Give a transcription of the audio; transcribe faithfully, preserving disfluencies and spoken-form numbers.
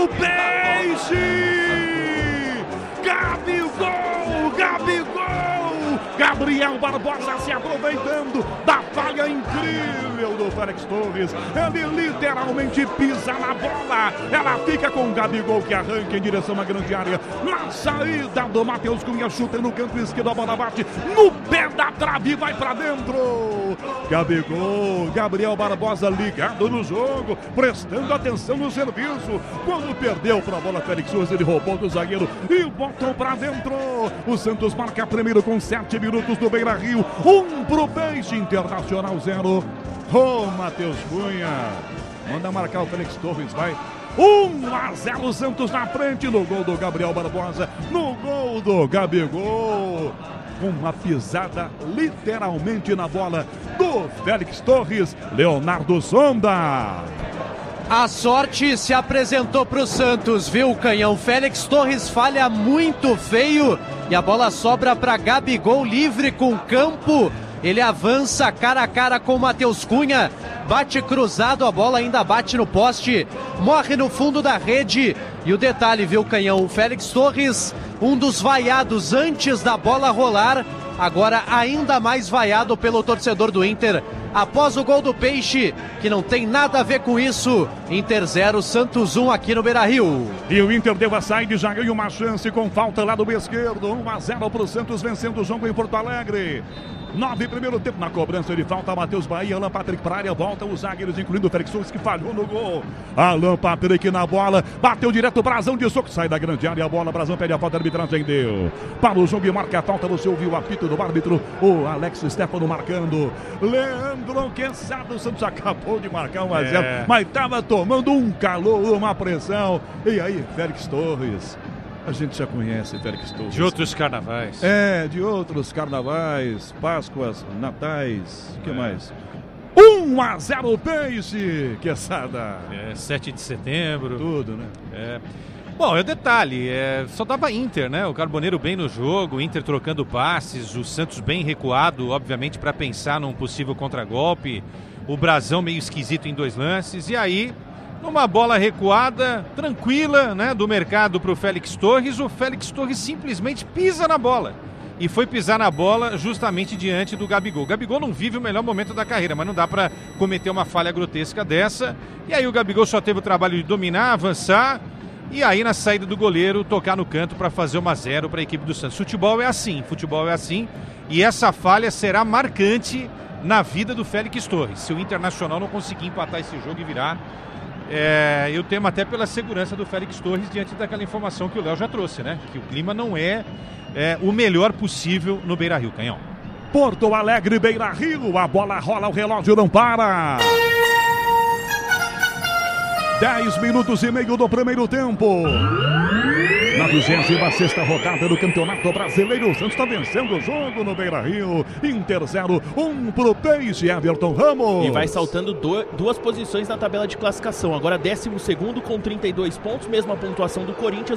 pro Peixe! Gabigol! Gabigol! Gabriel Barbosa se aproveitando da falha incrível do Félix Torres. Ele literalmente pisa na bola. Ela fica com o Gabigol que arranca em direção à grande área. Na saída do Matheus Cunha, chuta no canto esquerdo, a bola bate no pé da trave e vai pra dentro. Gabigol, Gabriel Barbosa ligado no jogo, prestando atenção no serviço. Quando perdeu pra bola, Félix Torres, ele roubou do zagueiro e botou pra dentro. O Santos marca primeiro com sete minutos do Beira-Rio. Um pro Peixe, Internacional zero. Ô, oh, Matheus Cunha, manda marcar o Félix Torres, vai. um a zero, Santos na frente no gol do Gabriel Barbosa, no gol do Gabigol. Com uma pisada literalmente na bola do Félix Torres, Leonardo Sonda. A sorte se apresentou para o Santos, viu, Canhão? Félix Torres falha muito feio e a bola sobra para Gabigol, livre com campo. Ele avança cara a cara com o Matheus Cunha, bate cruzado, a bola ainda bate no poste, morre no fundo da rede. E o detalhe, viu, Canhão? O Félix Torres, um dos vaiados antes da bola rolar, agora ainda mais vaiado pelo torcedor do Inter. Após o gol do Peixe, que não tem nada a ver com isso. Inter zero, Santos um aqui no Beira-Rio. E o Inter deu a saída e já ganhou uma chance com falta lá do esquerdo. um a zero para o Santos, vencendo o jogo em Porto Alegre. Nove primeiro tempo na cobrança de falta. Matheus Bahia, Alan Patrick para a área. Volta os zagueiros, incluindo o Félix Torres, que falhou no gol. Alan Patrick na bola. Bateu direto, Brazão de soco. Sai da grande área a bola. Brazão pede a falta, a arbitragem deu. Para o jogo e marca a falta. Você ouviu o apito do árbitro. O Alex Stefano marcando. Leandro Quesada. O Santos acabou de marcar um a zero. É. Mas estava tomando um calor, uma pressão. E aí, Félix Torres. A gente já conhece Félix Torres. De outros carnavais. É, de outros carnavais, Páscoas, Natais, o que é. mais? um a zero Peixe, Quesada. É, sete de setembro. Tudo, né? É. Bom, é o detalhe, é, só dava Inter, né? O Carboneiro bem no jogo, Inter trocando passes, o Santos bem recuado, obviamente, para pensar num possível contragolpe. O Brazão meio esquisito em dois lances, e aí... Uma bola recuada, tranquila, né, do mercado para o Félix Torres. O Félix Torres simplesmente pisa na bola. E foi pisar na bola justamente diante do Gabigol. O Gabigol não vive o melhor momento da carreira, mas não dá para cometer uma falha grotesca dessa. E aí o Gabigol só teve o trabalho de dominar, avançar. E aí na saída do goleiro, tocar no canto para fazer uma zero para a equipe do Santos. Futebol é assim, futebol é assim. E essa falha será marcante na vida do Félix Torres. Se o Internacional não conseguir empatar esse jogo e virar... É, eu temo até pela segurança do Félix Torres diante daquela informação que o Léo já trouxe, né? Que o clima não é, é o melhor possível no Beira-Rio, Canhão. Porto Alegre, Beira-Rio, a bola rola, o relógio não para. Dez minutos e meio do primeiro tempo. Na vigésima sexta rodada do Campeonato Brasileiro, o Santos está vencendo o jogo no Beira-Rio. Inter zero, um pro Peixe, Everton Ramos. E vai saltando do, duas posições na tabela de classificação. Agora décimo segundo com trinta e dois pontos, mesma pontuação do Corinthians.